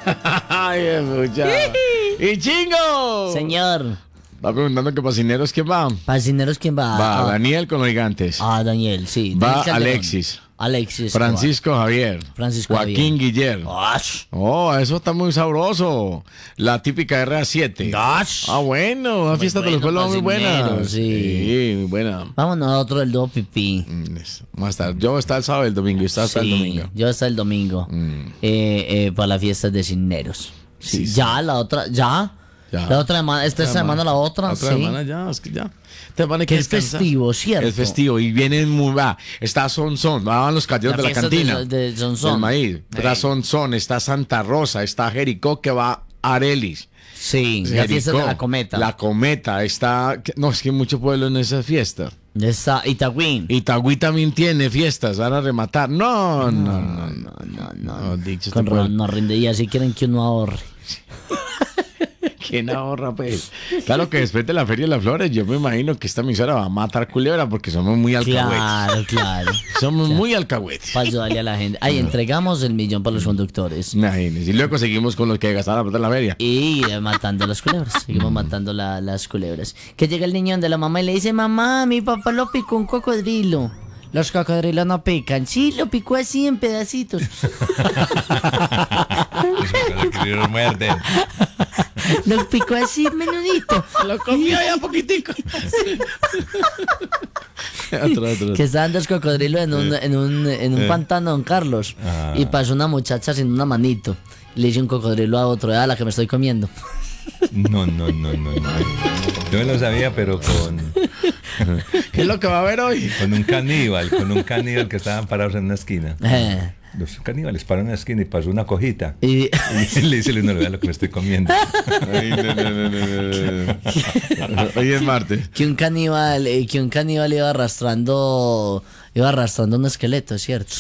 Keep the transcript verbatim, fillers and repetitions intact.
Ay, escucha. ¡Y Chingo! Señor. Va preguntando que Pasineros, ¿quién va? Pasineros, ¿quién va? Va Ah, Daniel con los gigantes. ah, Daniel, sí. Va Daniel Calderón. Alexis. Alexis. Francisco Javier. Francisco Joaquín Javier. Guillermo. Ash. Oh, eso está muy sabroso. La típica R A siete. Ash. Ah, bueno, la fiesta de los bueno, pueblos muy buena. Pasineros, sí. Sí, muy buena. Vámonos a otro del dúo pipí. Mm, es- Vamos a estar. Yo voy a estar el sábado y el domingo. Y está hasta el Sí, domingo. yo hasta el domingo. Mm. Eh, eh, para las fiestas de Cisneros. Sí, Sí, sí. ya, la otra, ya. Ya. La otra semana, esta Otra semana la otra, Otra sí. semana ya, es que ya. Esta semana hay Que que es descansar. festivo, ¿cierto? Es festivo y vienen muy. Va, está Son Son, van los calleros La de la fiesta cantina. de- de Son Son. Del maíz. Está Ey. Son Son, está Santa Rosa, está Jericó que va a Arelis. Sí, la fiesta de Jericó, la cometa. La cometa está. No, es que hay mucho pueblo en esa fiesta. Está Itagüín. Itagüí también tiene fiestas, van a rematar. No, no, no. no. No, no, no. No, dicho Con este pueblo. razón no rinde. Y así quieren que uno ahorre. ¿Quién ahorra, pues? Claro que después de la Feria de las Flores, yo me imagino que esta emisora va a matar culebra porque somos muy alcahuetes. Claro, claro. Somos muy alcahuetes. Para ayudarle a la gente. Ahí entregamos el millón para los conductores. Imagínense. Y luego seguimos con los que gastaron la plata en la feria. Y eh, matando las culebras. Seguimos matando la- las culebras. Que llega el niño de la mamá y le dice: mamá, mi papá lo picó un cocodrilo. Los cocodrilos no pican. Sí, lo picó así en pedacitos. Los muerden. Lo picó así menudito. Lo comió ya poquitico. otro, otro. Que estaban dos cocodrilos en un, en un, en un pantano, don Carlos. Ah. Y pasó una muchacha sin una manito. Le dice un cocodrilo a otro: ah, la que me estoy comiendo. No, no, no, no, no. Yo me lo sabía, pero con, ¿Qué es lo que va a haber hoy? con un caníbal, con un caníbal que estaban parados en una esquina. Eh, Los caníbales pararon en una esquina y pasó una cojita. y Y le dice uno, vea lo que me estoy comiendo. Ay, no, no, no, no, no, no. Hoy es martes. que un caníbal, eh, que un caníbal iba arrastrando, iba arrastrando un esqueleto, ¿cierto?